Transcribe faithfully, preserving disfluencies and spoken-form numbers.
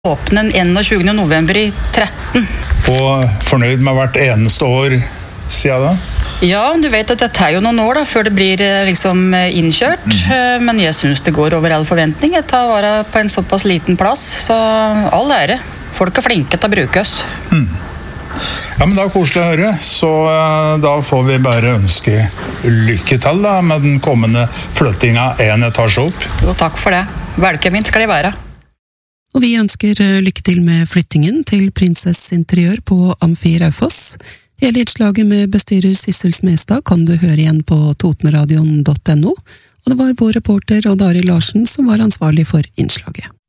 åpne den enogtjugende november i tretten. Og fornøyd med hvert eneste år siden da? Ja, du vet at det tar jo noen år da, før det blir liksom innkjørt, mm. men jeg synes det går over all forventning. Jeg tar vare på en såpass liten plass, så all ære. Folk er flinke til å bruke oss. Mm. Ja, men det er koselig å høre, så da får vi bare ønske lykke til da, med den kommende flyttingen en etasje opp. Jo, takk for det. Velkommen skal de være. Og vi ønsker lykke til med flyttingen til Prinsess Interiør på Amfi Raufoss. Hele innslaget med bestyrer Sissel Smestad kan du høre igjen på totenradion punktum no, og det var vår reporter Odd Arild Larsen som var ansvarlig for innslaget.